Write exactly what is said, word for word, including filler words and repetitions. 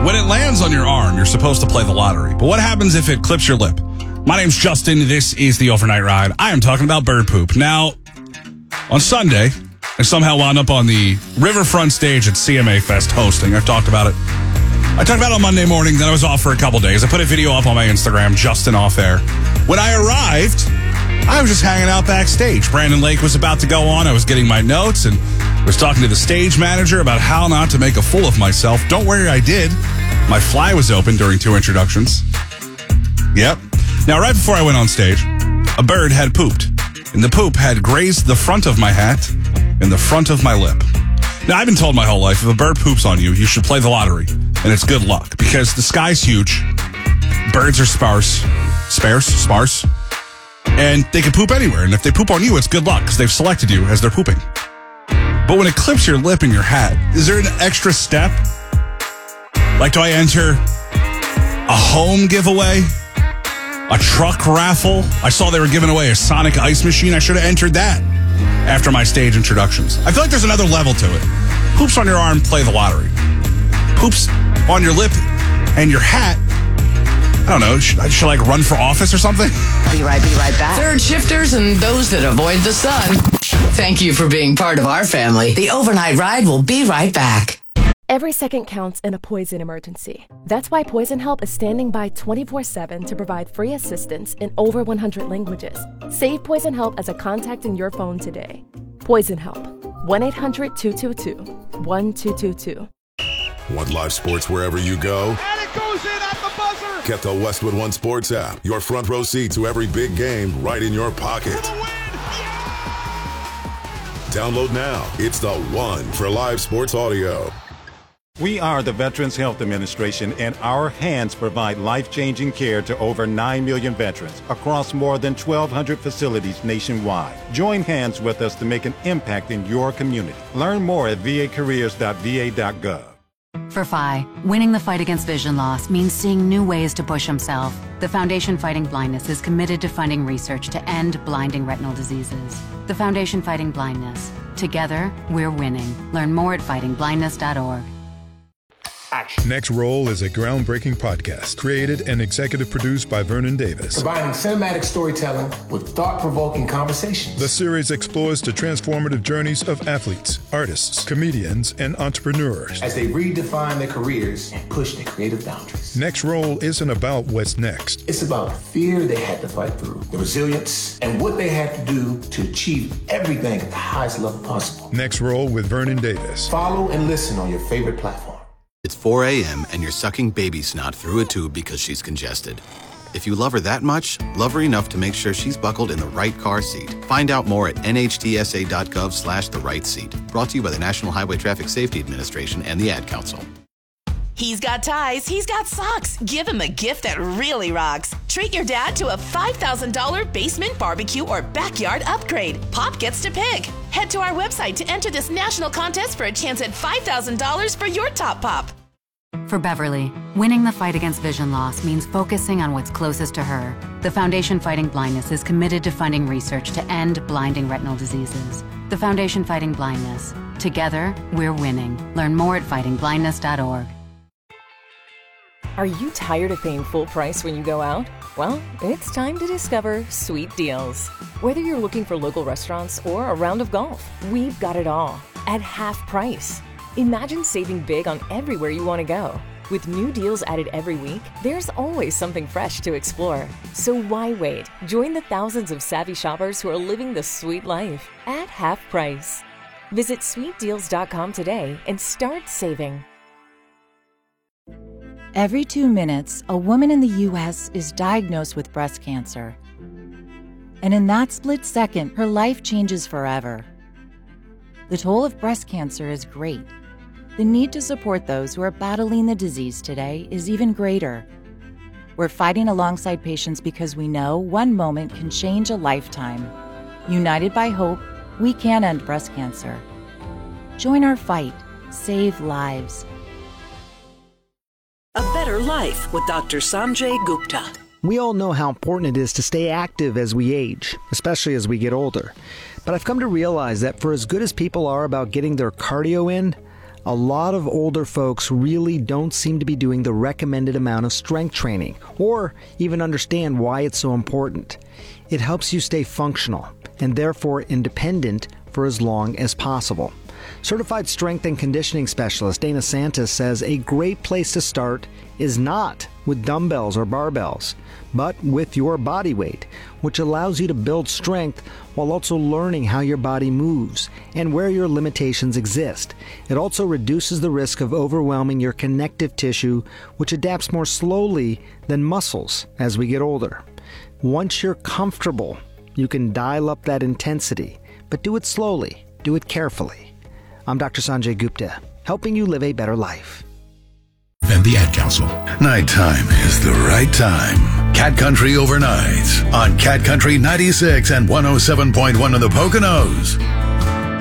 When it lands on your arm, you're supposed to play the lottery. But what happens if it clips your lip? My name's Justin. This is the Overnight Ride. I am talking about bird poop. Now, on Sunday, I somehow wound up on the Riverfront stage at C M A Fest hosting. I've talked about it. I talked about it on Monday morning, then I was off for a couple days. I put a video up on my Instagram, Justin Off Air. When I arrived, I was just hanging out backstage. Brandon Lake was about to go on. I was getting my notes and was talking to the stage manager about how not to make a fool of myself. Don't worry, I did. My fly was open during two introductions. Yep. Now, right before I went on stage, a bird had pooped, and the poop had grazed the front of my hat and the front of my lip. Now, I've been told my whole life, if a bird poops on you, you should play the lottery, and it's good luck, because the sky's huge, birds are sparse, sparse, sparse, and they can poop anywhere, and if they poop on you, it's good luck, because they've selected you as they're pooping. But when it clips your lip and your hat, is there an extra step? Like, do I enter a home giveaway? A truck raffle? I saw they were giving away a Sonic ice machine. I should have entered that after my stage introductions. I feel like there's another level to it. Poops on your arm, play the lottery. Poops on your lip and your hat. I don't know. Should I should like run for office or something? Be right, be right back. Third shifters and those that avoid the sun. Thank you for being part of our family. The Overnight Ride will be right back. Every second counts in a poison emergency. That's why Poison Help is standing by twenty-four seven to provide free assistance in over one hundred languages. Save Poison Help as a contact in your phone today. Poison Help. one eight hundred two two two one two two two. Want live sports wherever you go? And it goes in at the buzzer! Get the Westwood One Sports app. Your front row seat to every big game right in your pocket. For the win! Yeah! Download now. It's the one for live sports audio. We are the Veterans Health Administration, and our hands provide life-changing care to over nine million veterans across more than twelve hundred facilities nationwide. Join hands with us to make an impact in your community. Learn more at v a careers dot v a dot gov. For F I, winning the fight against vision loss means seeing new ways to push himself. The Foundation Fighting Blindness is committed to funding research to end blinding retinal diseases. The Foundation Fighting Blindness. Together, we're winning. Learn more at fighting blindness dot org. Action. Next Roll is a groundbreaking podcast created and executive produced by Vernon Davis. Combining cinematic storytelling with thought-provoking conversations. The series explores the transformative journeys of athletes, artists, comedians, and entrepreneurs as they redefine their careers and push their creative boundaries. Next Roll isn't about what's next. It's about the fear they had to fight through, the resilience, and what they had to do to achieve everything at the highest level possible. Next Roll with Vernon Davis. Follow and listen on your favorite platform. It's four a.m. and you're sucking baby snot through a tube because she's congested. If you love her that much, love her enough to make sure she's buckled in the right car seat. Find out more at n h t s a dot gov slash the right seat. Brought to you by the National Highway Traffic Safety Administration and the Ad Council. He's got ties, he's got socks. Give him a gift that really rocks. Treat your dad to a five thousand dollars basement barbecue or backyard upgrade. Pop gets to pick. Head to our website to enter this national contest for a chance at five thousand dollars for your top pop. For Beverly, winning the fight against vision loss means focusing on what's closest to her. The Foundation Fighting Blindness is committed to funding research to end blinding retinal diseases. The Foundation Fighting Blindness. Together, we're winning. Learn more at fighting blindness dot org. Are you tired of paying full price when you go out? Well, it's time to discover Sweet Deals. Whether you're looking for local restaurants or a round of golf, we've got it all at half price. Imagine saving big on everywhere you want to go. With new deals added every week, there's always something fresh to explore. So why wait? Join the thousands of savvy shoppers who are living the sweet life at half price. Visit sweet deals dot com today and start saving. Every two minutes, a woman in the U S is diagnosed with breast cancer. And in that split second, her life changes forever. The toll of breast cancer is great. The need to support those who are battling the disease today is even greater. We're fighting alongside patients because we know one moment can change a lifetime. United by hope, we can end breast cancer. Join our fight. Save lives. A Better Life with Doctor Sanjay Gupta. We all know how important it is to stay active as we age, especially as we get older. But I've come to realize that for as good as people are about getting their cardio in, A lot of older folks really don't seem to be doing the recommended amount of strength training, or even understand why it's so important. It helps you stay functional, and therefore independent for as long as possible. Certified strength and conditioning specialist Dana Santis says a great place to start is not with dumbbells or barbells, but with your body weight, which allows you to build strength while also learning how your body moves and where your limitations exist. It also reduces the risk of overwhelming your connective tissue, which adapts more slowly than muscles as we get older. Once you're comfortable, you can dial up that intensity, but do it slowly, do it carefully. I'm Doctor Sanjay Gupta, helping you live a better life. And the Ad Council. Nighttime is the right time. Cat Country Overnight on Cat Country ninety-six and one oh seven point one in the Poconos.